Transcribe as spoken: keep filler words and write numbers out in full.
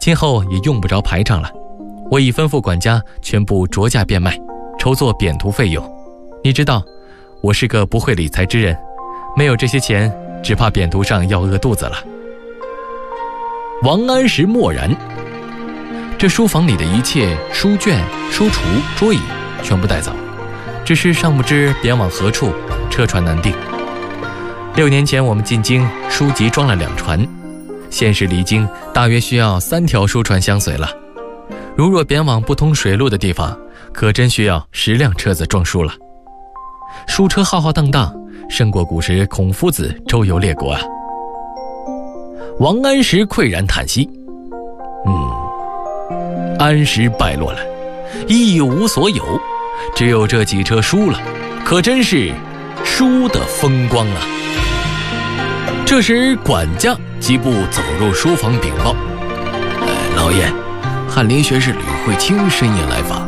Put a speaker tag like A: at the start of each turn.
A: 今后也用不着排场了。我已吩咐管家全部酌价变卖，筹作扁途费用。你知道，我是个不会理财之人，没有这些钱，只怕扁途上要饿肚子了。王安石默然。这书房里的一切书卷、书橱、桌椅全部带走，只是尚不知贬往何处，车船难定。六年前我们进京，书籍装了两船，现时离京大约需要三条书船相随了。如若贬往不通水路的地方，可真需要十辆车子装书了。书车浩浩荡荡，胜过古时孔夫子周游列国啊！王安石喟然叹息，嗯，安石败落了，一无所有，只有这几车书了，可真是书的风光啊！这时管家疾步走入书房禀报：呃，老爷，翰林学士吕惠卿深夜来访，